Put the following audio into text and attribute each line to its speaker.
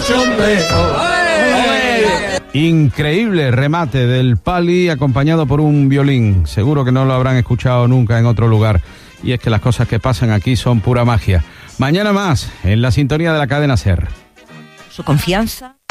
Speaker 1: cachondeo.
Speaker 2: Increíble remate del Pali acompañado por un violín. Seguro que no lo habrán escuchado nunca en otro lugar. Y es que las cosas que pasan aquí son pura magia. Mañana más, en la sintonía de la cadena SER.
Speaker 3: Su confianza.